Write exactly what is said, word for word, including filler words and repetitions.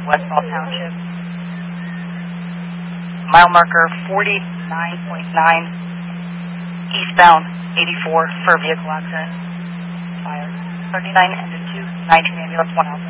Westfall Township. Mile marker forty-nine point nine, eastbound eighty-four for vehicle accident. Fire. thirty-nine and two, nineteen ambulance, one out.